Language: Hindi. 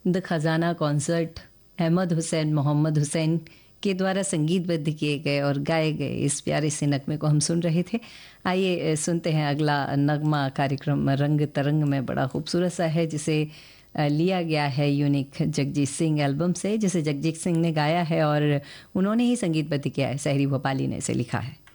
द खजाना कॉन्सर्ट अहमद हुसैन मोहम्मद हुसैन के द्वारा संगीतबद्ध किए गए और गाए गए इस प्यारे से नगमे को हम सुन रहे थे। आइए सुनते हैं अगला नगमा। कार्यक्रम रंग तरंग में बड़ा खूबसूरत सा है, जिसे लिया गया है यूनिक जगजीत सिंह एल्बम से, जिसे जगजीत सिंह ने गाया है और उन्होंने ही संगीतबद्ध किया है। सहरी भोपाली ने इसे लिखा है।